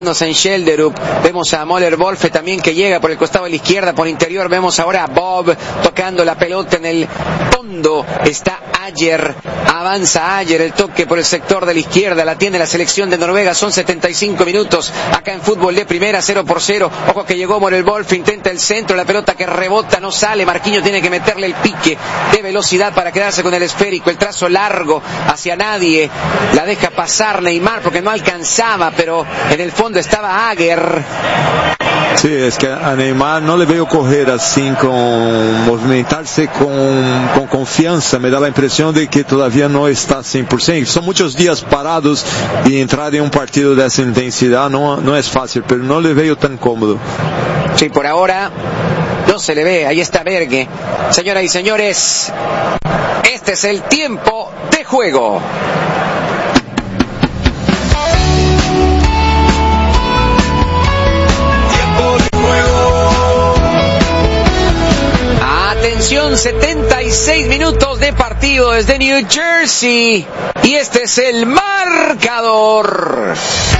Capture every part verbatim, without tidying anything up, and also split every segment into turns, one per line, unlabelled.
En Schelderup, vemos a Möller Wolfe también que llega por el costado de la izquierda, por interior vemos ahora a Bob tocando la pelota en el fondo, está Ayer, avanza Ayer, el toque por el sector de la izquierda, la tiene la selección de Noruega, son setenta y cinco minutos, acá en fútbol de primera, cero por cero, ojo que llegó Möller Wolfe, intenta el centro, la pelota que rebota, no sale, Marquinhos tiene que meterle el pique de velocidad para quedarse con el esférico, el trazo largo hacia nadie, la deja pasar Neymar porque no alcanzaba, pero en el fondo estaba Ager.
Sí, es que a Neymar no le veo correr así, con movimentarse con, con confianza. Me da la impresión de que todavía no está cien por ciento. Son muchos días parados y entrar en un partido de esa intensidad no, no es fácil, pero no le veo tan cómodo.
Sí, por ahora no se le ve. Ahí está Berge. Señoras y señores, este es el tiempo de juego. Atención, setenta y seis minutos de partido desde New Jersey y este es el marcador.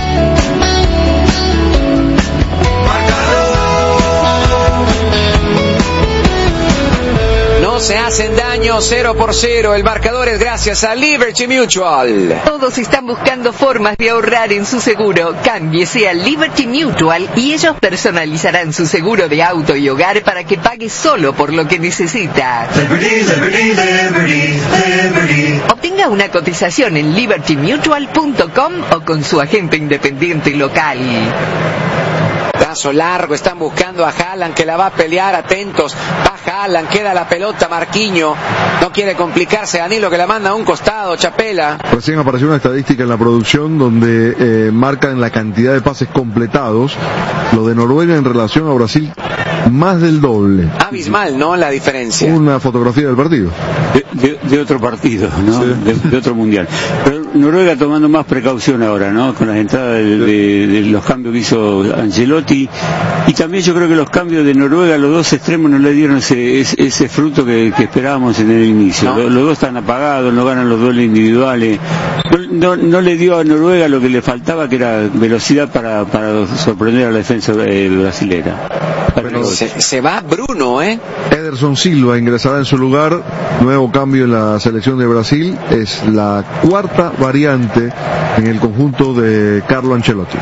No se hacen daño, cero por cero. El marcador es gracias a Liberty Mutual.
Todos están buscando formas de ahorrar en su seguro. Cámbiese a Liberty Mutual y ellos personalizarán su seguro de auto y hogar para que pague solo por lo que necesita.
Liberty, Liberty, Liberty, Liberty.
Obtenga una cotización en liberty mutual punto com o con su agente independiente local.
Trazo largo, están buscando a Haaland que la va a pelear, atentos, va Haaland, queda la pelota, Marquinhos, no quiere complicarse, Danilo que la manda a un costado, Chapela.
Recién apareció una estadística en la producción donde eh, marcan la cantidad de pases completados, lo de Noruega en relación a Brasil, más del doble.
Abismal, ¿no? La diferencia.
Una fotografía del partido.
De, de, de otro partido, ¿no? Sí. De, de otro mundial. Pero Noruega tomando más precaución ahora, ¿no? Con las entradas de, de, de los cambios que hizo Ancelotti. Y también yo creo que los cambios de Noruega, los dos extremos no le dieron ese, ese, ese fruto que, que esperábamos en el inicio. No. Los, los dos están apagados, no ganan los duelos individuales. No, no, no le dio a Noruega lo que le faltaba, que era velocidad para, para sorprender a la defensa eh, brasilera.
Bueno, se, se va Bruno, ¿eh?
Ederson Silva ingresará en su lugar, nuevo cambio en la selección de Brasil, es la cuarta variante en el conjunto de Carlo Ancelotti.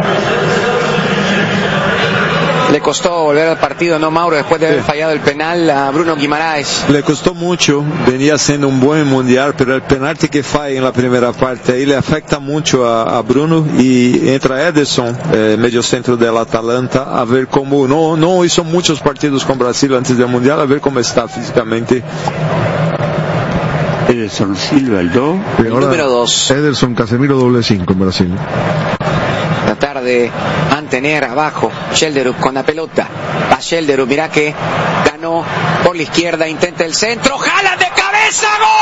Le costó volver al partido, ¿no, Mauro? Después de haber sí. fallado el penal a Bruno Guimaraes.
Le costó mucho, venía siendo un buen mundial, pero el penalti que falla en la primera parte ahí le afecta mucho a, a Bruno y entra Ederson, eh, medio centro del Atalanta, a ver cómo, no, no hizo muchos partidos con Brasil antes del mundial, a ver cómo está físicamente.
Ederson Silva, el dos.
El número dos.
Ederson Casemiro doble cinco en Brasil.
Tratar de mantener abajo Schelderup con la pelota. Va Schelderup, mirá que ganó por la izquierda, intenta el centro, Haaland de cabeza, ¡gol!